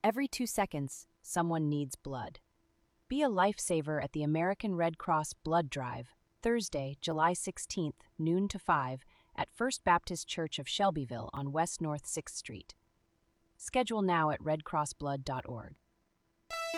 Every 2 seconds, someone needs blood. Be a lifesaver at the American Red Cross Blood Drive, Thursday, July 16th, noon to 5, at First Baptist Church of Shelbyville on West North 6th Street. Schedule now at redcrossblood.org.